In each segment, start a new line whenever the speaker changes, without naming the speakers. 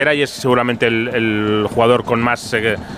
y es seguramente el jugador con más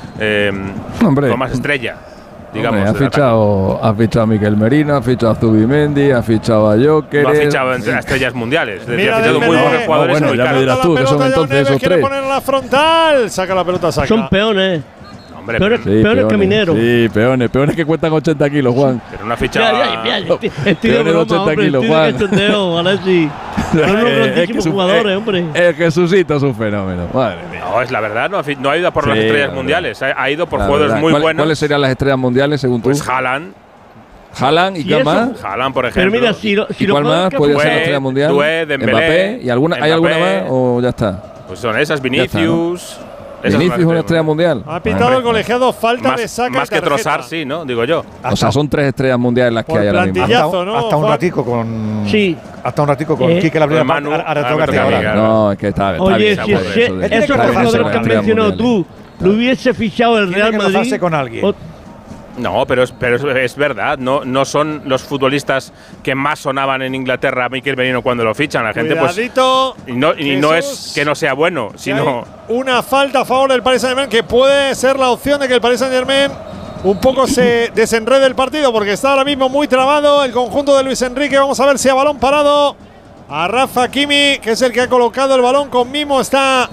estrella. Digamos,
ha fichado a Mikel Merino, ha fichado a Zubimendi, ha fichado a Joker.
No ha fichado a estrellas mundiales. Ha fichado muy buenos jugadores.
Bueno, ya me dirás tú, que son entonces esos tres.
Quiere poner la frontal, saca la pelota, saca.
Son peones.
Hombre,
peones camineros.
Sí, peones que cuentan 80 kilos, Juan.
Pero una ficha.
Estoy de broma, 80 hombre, kilos, Juan. Estoy de cachondeo, Alexi. Son unos grandísimos jugadores, hombre.
El Jesucito es un fenómeno, madre mía.
No, es la verdad, no ha ido por las estrellas mundiales, ha ido por jugadores muy buenos.
¿Cuáles serían las estrellas mundiales según tú?
Pues
Haaland y quién más.
Haaland, por ejemplo.
Pero mira,
¿Y cuál más puede ser la estrella mundial? Mbappé. ¿Y hay alguna más o ya está?
Pues son esas, Vinicius.
¿Vinicius es una estrella mundial?
Ha pitado el colegiado falta de saca
más que Trossard, sí, ¿no? Digo yo.
O sea, son 3 estrellas mundiales las que hay ahora mismo.
Hasta un ratico con…
Sí.
Hasta un ratico con Quique Labrera ahora.
No, es que está bien.
Oye, si esos jugadores que has mencionado tú lo hubiese fichado el Real Madrid…
Tiene que con alguien.
No, pero es verdad, no son los futbolistas que más sonaban en Inglaterra a Mikel Merino cuando lo fichan. La gente
Cuidadito,
pues y no es que no sea bueno, sino
una falta a favor del Paris Saint-Germain que puede ser la opción de que el Paris Saint-Germain un poco se desenrede el partido porque está ahora mismo muy trabado el conjunto de Luis Enrique. Vamos a ver si a balón parado a Rafa Hakimi, que es el que ha colocado el balón con mimo, está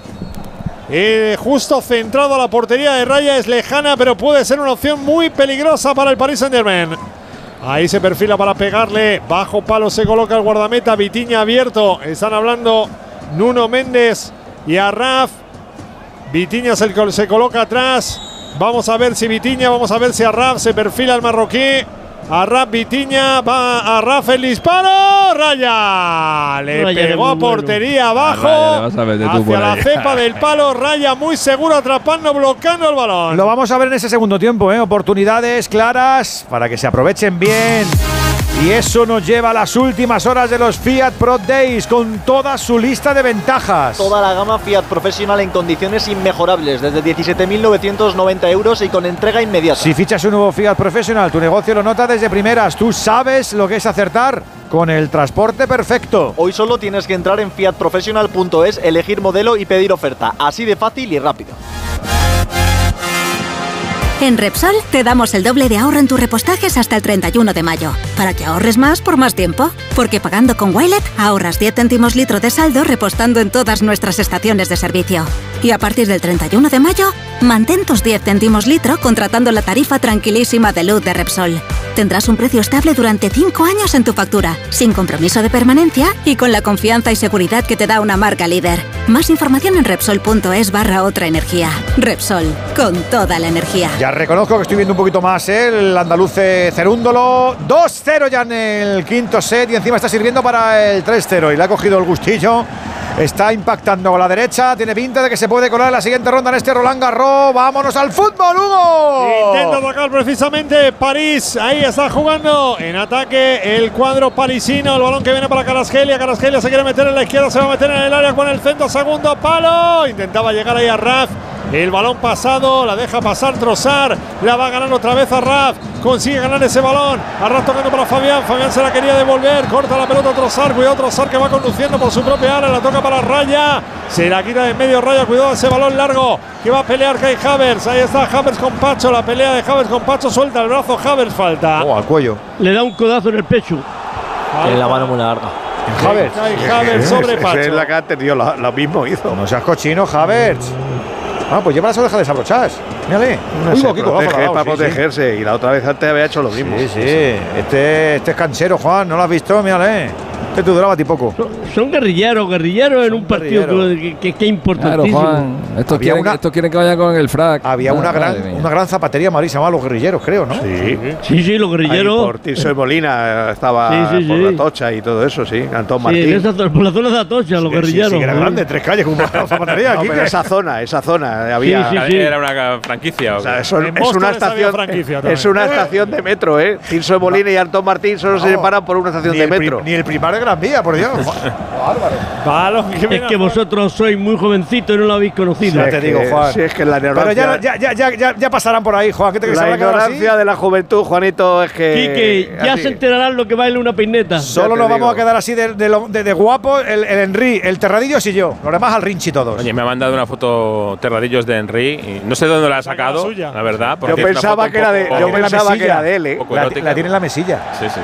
justo centrado a la portería de Raya, es lejana, pero puede ser una opción muy peligrosa para el Paris Saint-Germain. Ahí se perfila para pegarle, bajo palo se coloca el guardameta, Vitinha abierto, están hablando Nuno Méndez y Arraf. Vitinha se coloca atrás, vamos a ver si Vitinha, vamos a ver si Arraf se perfila el marroquí. Arraf, Vitinha, va Arraf, el disparo, Raya le pegó a portería abajo, hacia la cepa del palo, Raya muy seguro atrapando, bloqueando el balón.
Lo vamos a ver en ese segundo tiempo, oportunidades claras para que se aprovechen bien. Y eso nos lleva a las últimas horas de los Fiat Pro Days con toda su lista de ventajas.
Toda la gama Fiat Professional en condiciones inmejorables, desde 17.990 euros y con entrega inmediata.
Si fichas un nuevo Fiat Professional, tu negocio lo nota desde primeras. Tú sabes lo que es acertar con el transporte perfecto.
Hoy solo tienes que entrar en fiatprofessional.es, elegir modelo y pedir oferta. Así de fácil y rápido.
En Repsol te damos el doble de ahorro en tus repostajes hasta el 31 de mayo, para que ahorres más por más tiempo. Porque pagando con Wilet ahorras 10 céntimos litro de saldo repostando en todas nuestras estaciones de servicio. Y a partir del 31 de mayo, mantén tus 10 céntimos litro contratando la tarifa tranquilísima de luz de Repsol. Tendrás un precio estable durante 5 años en tu factura, sin compromiso de permanencia y con la confianza y seguridad que te da una marca líder. Más información en Repsol.es/otra energía. Repsol, con toda la energía.
Ya reconozco que estoy viendo un poquito más el andaluz Cerúndolo. 2-0 ya en el quinto set y encima está sirviendo para el 3-0 y le ha cogido el gustillo. Está impactando con la derecha, tiene pinta de que se puede colar en la siguiente ronda en este Roland Garros. ¡Vámonos al fútbol, Hugo!
Intenta atacar precisamente París, ahí está jugando en ataque el cuadro parisino, el balón que viene para Kvaratskhelia, Kvaratskhelia se quiere meter en la izquierda, se va a meter en el área con el centro, segundo palo, intentaba llegar ahí a Raf. El balón pasado, la deja pasar Trossard, la va a ganar otra vez a Raf, consigue ganar ese balón, Arraf tocando para Fabián, Fabián se la quería devolver, corta la pelota Trossard, cuidado Trossard que va conduciendo por su propia área, la toca para Raya, se la quita de en medio Raya, cuidado ese balón largo que va a pelear Kai Havertz, ahí está Havertz con Pacho, la pelea de Havertz con Pacho, suelta el brazo, Havertz falta.
Al cuello.
Le da un codazo en el pecho.
Tiene la mano muy larga.
Havertz.
Havertz sobre Pacho.
Es la que ha tenido, lo mismo hizo.
No seas cochino, Havertz. Pues lleva las orejas desabrocharse. Mírale.
Para protegerse. Y la otra vez antes había hecho lo mismo.
Sí. Este es canchero, Juan. ¿No lo has visto? Mírale. Este te duraba a ti poco.
Son guerrilleros en un partido que es importantísimo.
Claro, Juan. Estos quieren que vaya con el frac.
Había una gran zapatería en Madrid, se llamaba Los Guerrilleros, creo, ¿no?
Sí, los guerrilleros.
Ahí por Tirso de Molina estaba por la Atocha y todo eso, sí. Antón Martín.
Por la zona de Atocha, los guerrilleros.
Sí, era grande, 3 calles con una zapatería.
No, pero esa zona había.
Era una franquicia.
O sea, es una estación. Es una estación de metro, ¿eh? Tirso de Molina y Antón Martín solo se separan por una estación de metro.
Ni el Primark jugar en Gran Vía, por Dios. Bárbaro.
Balón que
es que vosotros sois muy jovencitos y no lo habéis conocido.
Ya te digo, Juan.
Sí, es que la ignorancia.
Pero ya pasarán por ahí, Juan. ¿Qué te crees?
La ignorancia de la juventud, Juanito, es que.
Quique, ya
así.
se enterarán lo que baila una peineta.
Solo nos vamos a quedar así de guapo el Henry, el Terradillos y yo. Los demás al Rinchi todos.
Oye, me ha mandado una foto Terradillos de Henry. Y no sé de dónde la ha sacado, la verdad.
Yo pensaba que era de él, ¿eh?
La tiene en la mesilla.
Sí, sí.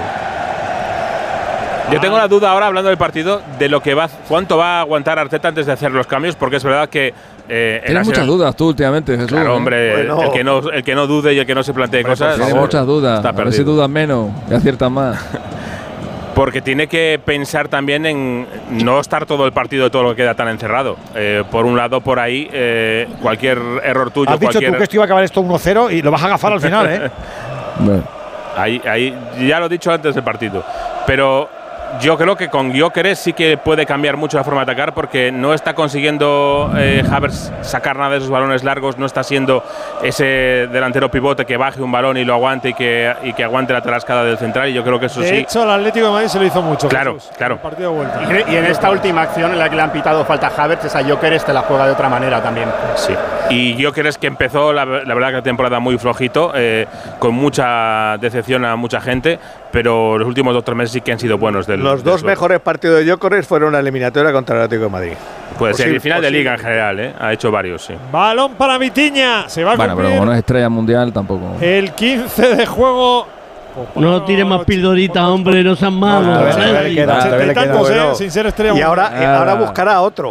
Yo tengo la duda ahora, hablando del partido, de lo que cuánto va a aguantar Arteta antes de hacer los cambios, porque es verdad que…
Tienes muchas dudas tú últimamente, Jesús.
Claro, hombre, bueno, el que no dude y el que no se plantee cosas…
Tiene muchas dudas, a ver si dudas menos y aciertas más.
Porque tiene que pensar también en no estar todo el partido de todo lo que queda tan encerrado. Por un lado, por ahí, cualquier error tuyo…
Has dicho tú que esto iba a acabar esto 1-0 y lo vas a agafar al final, ¿eh?
Bueno.
Ahí ya lo he dicho antes del partido. Pero… yo creo que con Gyökeres sí que puede cambiar mucho la forma de atacar, porque no está consiguiendo Havertz sacar nada de esos balones largos, no está siendo ese delantero pivote que baje un balón y lo aguante y que aguante la tarascada del central, y yo creo que eso sí…
De hecho, el Atlético de Madrid se lo hizo mucho.
Claro,
Jesús,
claro.
el partido de vuelta.
Y en esta última acción en la que le han pitado falta a Havertz, esa Gyökeres te la juega de otra manera también.
Sí. Y Gyökeres, que empezó la verdad que la temporada muy flojito, con mucha decepción a mucha gente, pero los últimos 2 o 3 meses sí que han sido buenos.
Los dos mejores partidos de Gyökeres fueron la eliminatoria contra el Atlético de Madrid.
Puede ser, el final de Liga en general, ha hecho varios, sí.
Balón para Vitinha, se va a cumplir.
Bueno, pero como no es estrella mundial tampoco.
El 15 de juego.
No tires más pildoritas, hombre, no sean malos.
Sin ser estrella.
Y ahora buscará otro.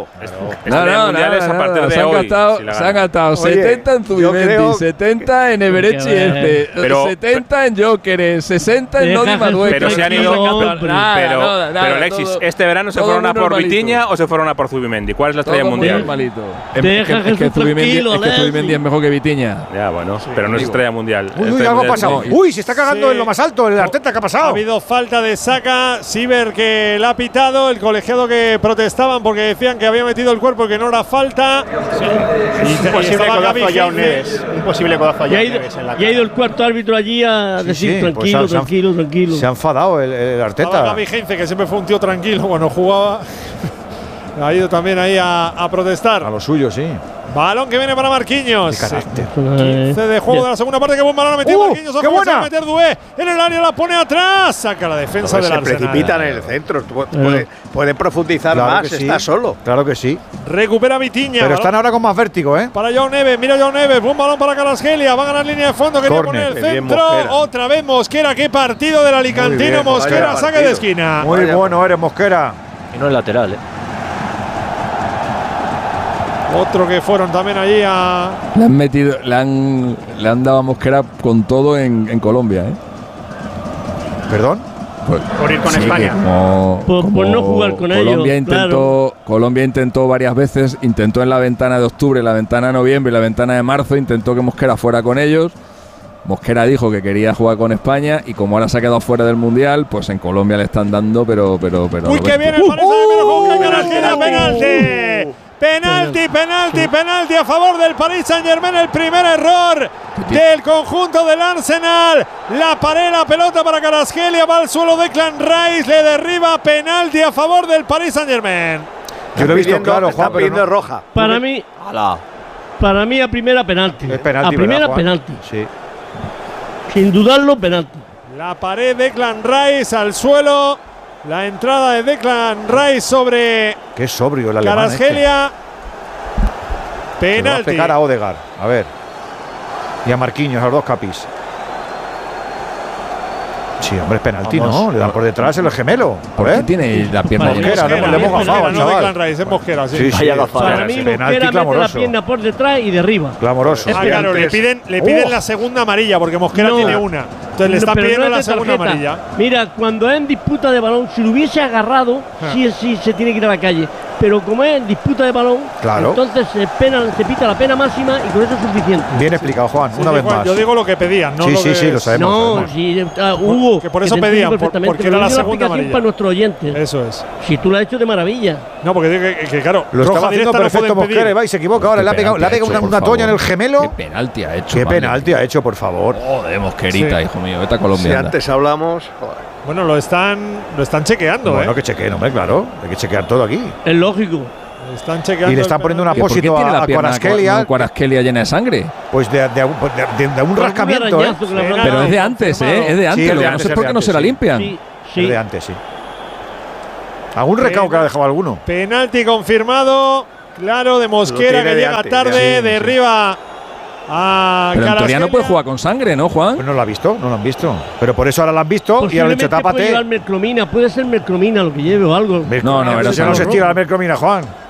Se han gastado 70 en Zubimendi, 70 en Everechi, 70 en Gyökeres, 60 en Nodi Madueca.
Pero se han ido. Pero Alexis, ¿este verano se fueron a por Vitinha o se fueron a por Zubimendi? ¿Cuál es la estrella mundial?
Es que Zubimendi es mejor que Vitinha.
Ya, bueno, pero no es estrella mundial.
Uy, algo ha pasado. Uy, se está cagando en lo más alto, el Arteta, ¿qué ha pasado?
Ha habido falta de Saka, Siver que la ha pitado, el colegiado que protestaban porque decían que había metido el cuerpo y que no era falta.
Un posible codazo a Joao Neves. Un posible codazo a Joao Neves en la cara.
Y ha ido el cuarto árbitro allí a decir tranquilo.
Se ha enfadado el Arteta.
Gaby Heinze, que siempre fue un tío tranquilo cuando jugaba, ha ido también ahí a protestar.
A lo suyo, sí.
Balón que viene para Marquinhos.
15
de juego de la segunda parte. Qué buen balón ha metido Marquinhos.
¡Qué buena!
A meter Doué en el área, la pone atrás. Saca la defensa del Arsenal.
Se precipitan en el centro. Puede profundizar más, está solo.
Claro que sí.
Recupera Vitinha.
Pero están ahora con más vértigo, ¿eh?
Para Joao Neves. Mira Joao Neves. Buen balón para Kvaratskhelia. Va a ganar línea de fondo. Quería poner el centro. Otra vez Mosquera. Qué partido del alicantino. Mosquera, saque de esquina.
Muy bueno eres, Mosquera.
Y no es lateral,
Otro que fueron también allí a…
Le han dado a Mosquera con todo en Colombia, ¿eh?
¿Perdón?
Por ir con España.
Por no jugar con ellos.
Colombia intentó varias veces, intentó en la ventana de octubre, la ventana de noviembre y la ventana de marzo, intentó que Mosquera fuera con ellos. Mosquera dijo que quería jugar con España y como ahora se ha quedado fuera del Mundial, pues en Colombia le están dando, pero…
¡Uy, que viene el Penalti a favor del Paris Saint-Germain. El primer error del conjunto del Arsenal. La pared, la pelota para Kvaratskhelia, va al suelo Declan Rice, le derriba. Penalti a favor del Paris Saint-Germain.
Yo lo he visto claro, Juan,
pero no roja.
Para mí a primera penalti.
Es penalti,
a primera
¿verdad,
penalti.
Sí.
Sin dudarlo, penalti.
La pared de Declan Rice al suelo. La entrada de Declan Rice sobre…
Qué sobrio el alemán.
Kvaratskhelia. Penalti.
Se va a pegar a Odegaard. A ver. Y a Marquinhos, a los dos capis. Sí, hombre, es penalti, ¿no? Le dan por detrás el gemelo.
¿Por qué tiene la pierna?
Mosquera, le hemos gafado,
no Declan Rice, es Mosquera, sí.
Para mí, Mosquera mete la pierna por detrás y derriba.
Clamoroso.
Claro, le piden la segunda amarilla porque Mosquera tiene una. Entonces le está pidiendo la segunda amarilla.
Mira, cuando es en disputa de balón, si lo hubiese agarrado, sí se tiene que ir a la calle. Pero como es en disputa de balón, entonces se pita la pena máxima y con eso es suficiente.
Bien explicado, Juan, una vez más.
Yo digo lo que pedían, no lo que…
Sí, lo sabemos.
No, sí, Hugo.
Que por eso pedían, porque era la segunda amarilla.
Para nuestros oyentes.
Eso es.
Si tú lo has hecho de maravilla.
No, porque digo que claro,
lo estaba haciendo perfecto Mosquera y va y se equivoca. Ahora le ha pegado una toña en el gemelo.
¿Qué penalti ha hecho?
¿Qué penalti ha hecho, por favor?
Joder, Mosquerita, hijo mío. Vete a Colombia.
Si antes hablamos…
Bueno, lo están chequeando,
Bueno, que chequeen, hombre, claro. Hay que chequear todo aquí.
Es lógico.
Están chequeando.
Y le están poniendo un apósito a
Kvaratskhelia. Kvaratskhelia llena de sangre.
Pues de un rascamiento, ¿eh?
Pero es de antes, ¿eh? Es de antes.
Sí,
Lo que no sé por qué no se la limpian.
Sí.
Es de antes, sí. ¿Algún recao que ha dejado alguno?
Penalti confirmado. Claro, de Mosquera, que llega tarde. Derriba a
Pero en teoría no puede jugar con sangre, ¿no, Juan?
Pues no lo ha visto, no lo han visto. Pero por eso ahora lo han visto y ahora le han dicho tápate.
Puede ser mercromina lo que lleve o algo.
No,
no se nos estira la mercromina, Juan.